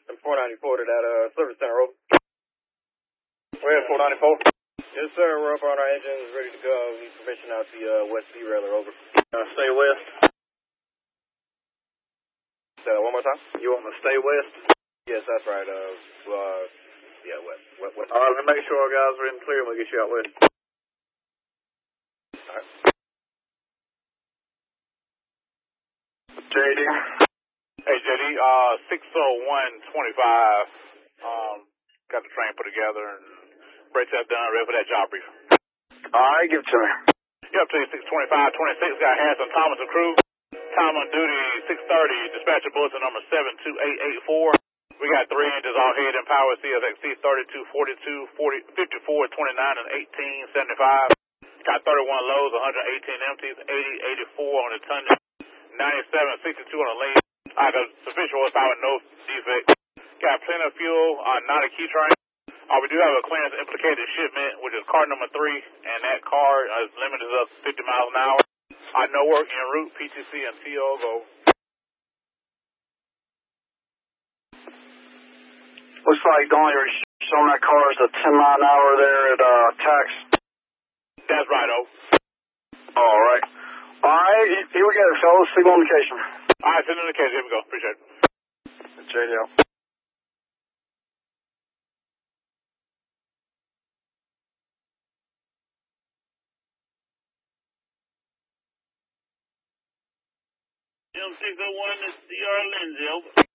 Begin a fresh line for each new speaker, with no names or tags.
I'm 494 to that service center, over.
We're at 494?
Yes, sir. We're up on our engines, ready to go. We need permission out the West Derailer, over.
Stay west?
Say that one more time?
You want to stay west?
Yes, that's right. Yeah, west.
All right, let me make sure our guys are in clear and we'll get you out west.
All right.
JD? Hey, JD, 60125. Got the train put together and brakes have done, ready for that job brief. All right, give it to me. You're up to 62526, got Hanson Thomas and crew. Time on duty 630, dispatcher bulletin number 72884. We got 3 engines all head and power, CFXC 32, 42, 40, 54, 29, and 1875. Got 31 loads, 118 empties, 80, 84 on the tonnage, 97, 62 on the lane. I got sufficient horsepower, no defect. Got plenty of fuel, not a key train. We do have a clearance implicated shipment, which is car number 3, and that car is limited up 50 miles an hour. No work en route, PTC and TO, go.
Looks like the only restriction on that car is a 10-mile an hour there at Tax.
That's right, O.
All right. All right, here we go, fellas. Signal indication.
All right, signal indication. Here we go. Appreciate it.
JDL.
M601 is CR Lindsay, over.